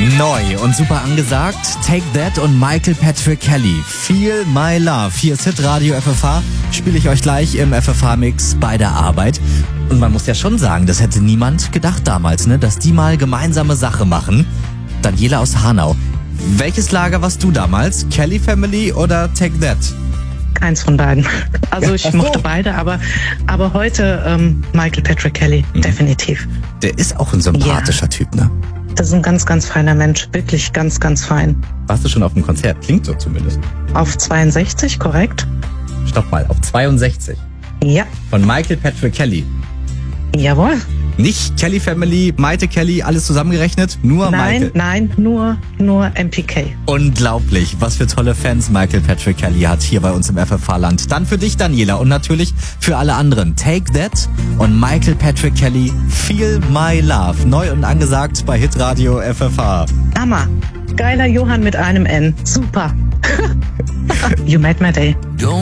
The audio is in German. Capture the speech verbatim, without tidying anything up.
Neu und super angesagt, Take That und Michael Patrick Kelly. Feel My Love. Hier ist Hitradio F F H. Spiele ich euch gleich im F F H-Mix bei der Arbeit. Und man muss ja schon sagen, das hätte niemand gedacht damals, ne, dass die mal gemeinsame Sache machen. Daniela aus Hanau. Welches Lager warst du damals? Kelly Family oder Take That? Keins von beiden. Also ich mochte beide, aber, aber heute ähm, Michael Patrick Kelly, mhm. definitiv. Der ist auch ein sympathischer ja. Typ, ne? Das ist ein ganz, ganz feiner Mensch. Wirklich ganz, ganz fein. Warst du schon auf dem Konzert? Klingt so zumindest. Auf zweiundsechzig, korrekt? Stopp mal, auf zweiundsechzig? Ja. Von Michael Patrick Kelly? Jawohl. Nicht Kelly Family, Maite Kelly, alles zusammengerechnet? Nur nein, Michael? Nein, nein, nur, nur M P K. Unglaublich, was für tolle Fans Michael Patrick Kelly hat hier bei uns im F F H-Land. Dann für dich, Daniela, und natürlich für alle anderen. Take That und Michael Patrick Kelly, Feel My Love. Neu und angesagt bei Hitradio F F H. Hammer. Geiler Johann mit einem N. Super. You made my day.